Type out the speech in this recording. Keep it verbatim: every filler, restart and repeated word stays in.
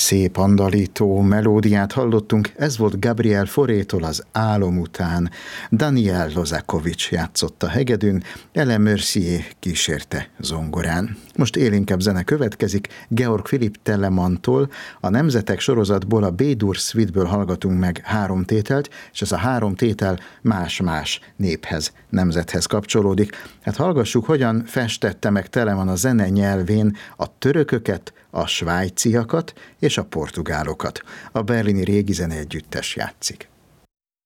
Szép andalító melódiát hallottunk, ez volt Gabriel Faurétól az Álom után. Daniel Lozakovics játszotta hegedűn, Ellen Mercier kísérte zongorán. Most élénkebb zene következik, Georg Philipp Telemantól, a Nemzetek sorozatból, a B-dur Suite-ből hallgatunk meg három tételt, és ez a három tétel más-más néphez, nemzethez kapcsolódik. Hát hallgassuk, hogyan festette meg Telemann a zene nyelvén a törököket, a svájciakat és a portugálokat. A berlini régi zene együttes játszik.